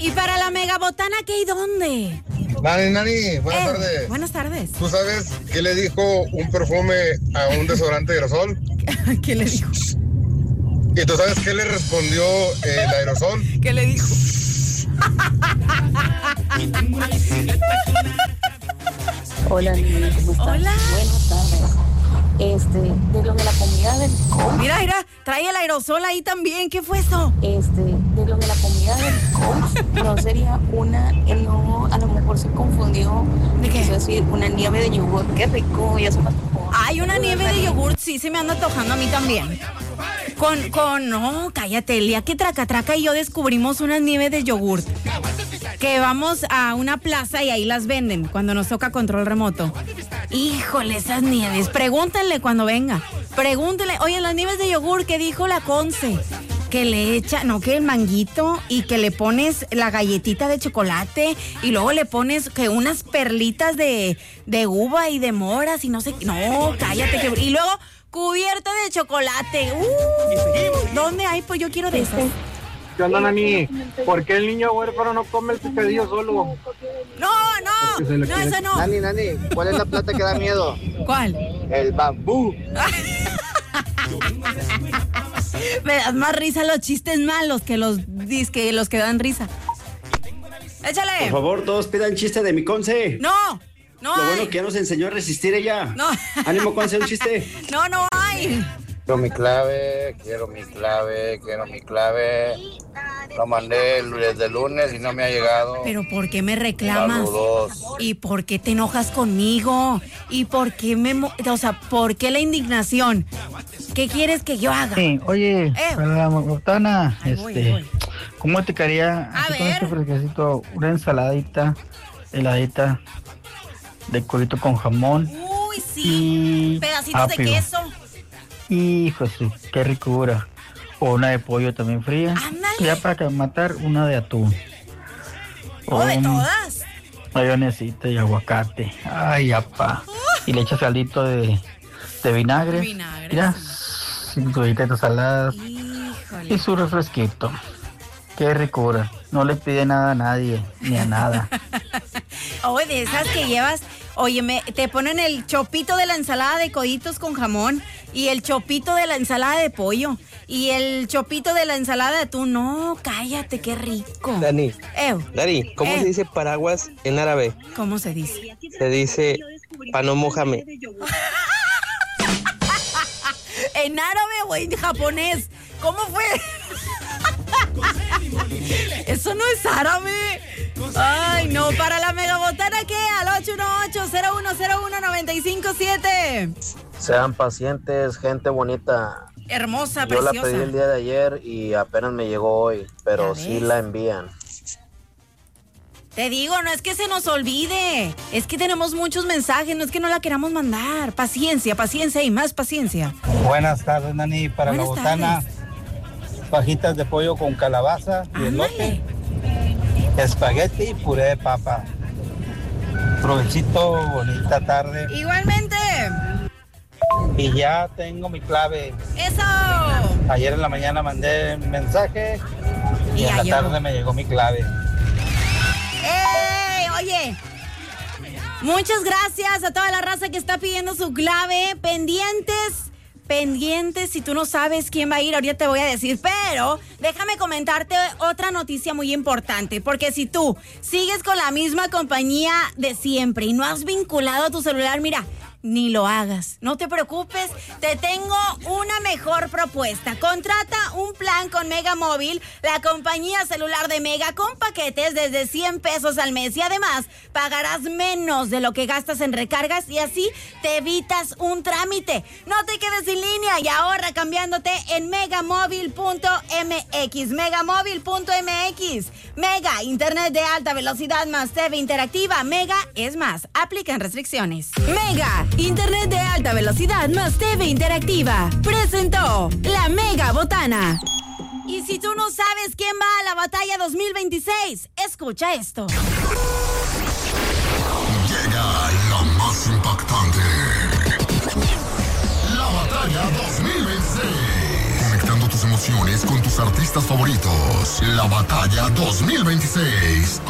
¿Y para la megabotana qué y dónde? Nani, buenas tardes. Buenas tardes. ¿Tú sabes qué le dijo un perfume a un desodorante aerosol? ¿Qué le dijo? ¿Y tú sabes qué le respondió el aerosol? ¿Qué le dijo? Hola, Lili, ¿cómo estás? Hola. Buenas tardes. De lo de la comida del coach. Mira, trae el aerosol ahí también. ¿Qué fue eso? De lo de la comida del coach, no sería no, a lo mejor se confundió. ¿De qué? Quiso decir una nieve de yogur. Qué rico, ya se me antojó. Hay una nieve de yogurt, sí, se me anda antojando a mí también. No, cállate, el día que Traca y yo descubrimos unas nieves de yogurt, que vamos a una plaza y ahí las venden cuando nos toca control remoto. Híjole, esas nieves, pregúntenle cuando venga, pregúntenle, oye, las nieves de yogur, ¿qué dijo la Conce? Que le echa, que el manguito y que le pones la galletita de chocolate y luego le pones que unas perlitas de uva y de moras y no sé, no, cállate, y luego cubierta de chocolate. ¿Dónde hay? Pues yo quiero de esas. ¿Qué onda, Nani? ¿Por qué el niño huérfano no come el picadillo solo? No, eso no. Nani, ¿cuál es la plata que da miedo? ¿Cuál? El bambú. Me das más risa los chistes malos que los que dan risa. Échale. Por favor, todos pidan chiste de mi Conce. No Lo bueno que ya nos enseñó a resistir ella. No. Ánimo, Conce, un chiste. No hay. Quiero mi clave. Lo mandé desde el lunes y no me ha llegado. Pero ¿por qué me reclamas? Saludos. ¿Y por qué te enojas conmigo? ¿Y por qué por qué la indignación? ¿Qué quieres que yo haga? Sí, oye, para la botana, voy. ¿cómo te quedaría A así con ver. este fresquecito, una ensaladita, heladita de codito con jamón? Uy, sí. Y Pedacitos de apio. queso. Hijo, sí, qué ricura. O una de pollo también fría. Ándale. Ya para matar, una de atún. ¿O de todas? Mayonesita y aguacate. Ay, apá. Y le echas caldito de vinagre. Vinagre, Mira, 5 galletas saladas. Híjole. Y su refresquito. Qué ricura. No le pide nada a nadie, ni a nada. Oye, de esas que llevas, oye, te ponen el chopito de la ensalada de coditos con jamón y el chopito de la ensalada de pollo y el chopito de la ensalada de atún. No, cállate, qué rico. Dani, ¿cómo se Eh. dice paraguas en árabe? ¿Cómo se dice? Se dice pano mojame. ¿En árabe o en japonés? ¿Cómo fue? Eso no es árabe. Ay, no, para la megabotana, ¿qué? Al 818-0101-957. Sean pacientes, gente bonita. Hermosa, Yo la preciosa. pedí el día de ayer y apenas me llegó hoy, pero ¿Ya sí ves? la envían. Te digo, no es que se nos olvide. Es que tenemos muchos mensajes, no es que no la queramos mandar. Paciencia y más paciencia. Buenas tardes, Nani. Para Buenas la botana, fajitas de pollo con calabaza y elote, espagueti y puré de papa. Provechito, bonita tarde. Igualmente. Y ya tengo mi clave. ¡Eso! Ayer en la mañana mandé un mensaje y Ya en la llegó. tarde me llegó mi clave. ¡Ey! Oye, muchas gracias a toda la raza que está pidiendo su clave. Pendientes, si tú no sabes quién va a ir, ahorita te voy a decir, pero déjame comentarte otra noticia muy importante, porque si tú sigues con la misma compañía de siempre y no has vinculado a tu celular, mira, ni lo hagas. No te preocupes, te tengo una mejor propuesta. Contrata un plan con Mega Móvil, la compañía celular de Mega, con paquetes desde 100 pesos al mes y además pagarás menos de lo que gastas en recargas y así te evitas un trámite. No te quedes sin línea y ahorra cambiando-te en megamóvil.mx. Megamóvil.mx. Mega, internet de alta velocidad más TV interactiva. Mega es más. Aplican restricciones. Mega, internet de alta velocidad más TV interactiva. Presentó la Mega Botana. Y si tú no sabes quién va a la batalla 2026, escucha esto. Llega la más impactante. La batalla 2026. Conectando tus emociones emociones con tus artistas favoritos. La Batalla 2026.